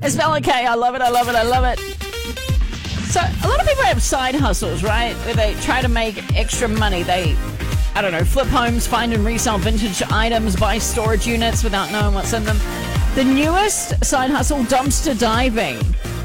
It's Bella K. I love it. I love it. I love it. So a lot of people have side hustles, right? Where they try to make extra money. They, I don't know, flip homes, find and resell vintage items, buy storage units without knowing what's in them. The newest side hustle, dumpster diving.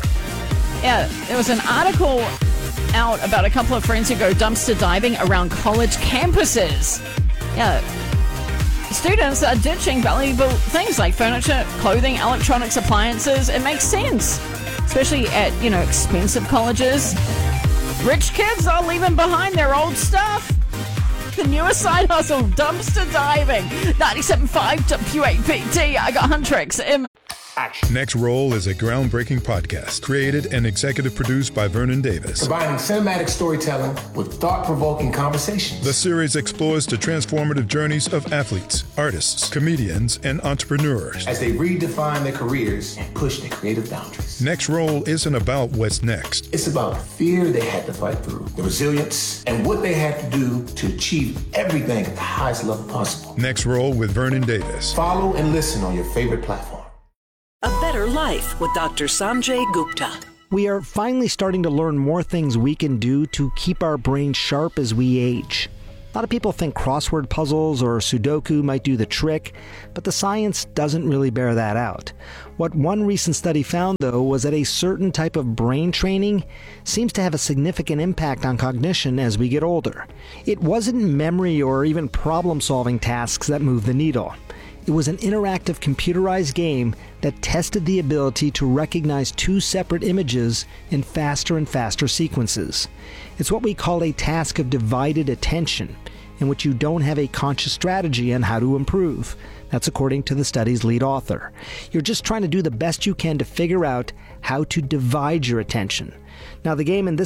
Yeah, there was an article out about a couple of friends who go dumpster diving around college campuses. Yeah, students are ditching valuable things like furniture, clothing, electronics, appliances. It makes sense, especially at, expensive colleges. Rich kids are leaving behind their old stuff. The newest side hustle, dumpster diving. 97.5 WAPT. I got Huntrix. Next Roll is a groundbreaking podcast created and executive produced by Vernon Davis. Combining cinematic storytelling with thought-provoking conversations. The series explores the transformative journeys of athletes, artists, comedians, and entrepreneurs as they redefine their careers and push their creative boundaries. Next Roll isn't about what's next. It's about the fear they had to fight through, the resilience, and what they had to do to achieve everything at the highest level possible. Next Roll with Vernon Davis. Follow and listen on your favorite platform. A Better Life with Dr. Sanjay Gupta. We are finally starting to learn more things we can do to keep our brains sharp as we age. A lot of people think crossword puzzles or Sudoku might do the trick, but the science doesn't really bear that out. What one recent study found, though, was that a certain type of brain training seems to have a significant impact on cognition as we get older. It wasn't memory or even problem-solving tasks that moved the needle. It was an interactive computerized game that tested the ability to recognize two separate images in faster and faster sequences. It's what we call a task of divided attention, in which you don't have a conscious strategy on how to improve. That's according to the study's lead author. You're just trying to do the best you can to figure out how to divide your attention. Now, the game in this